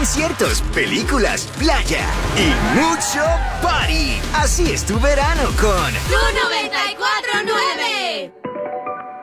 conciertos, películas, playa y mucho party. Así es tu verano con ¡Tuno!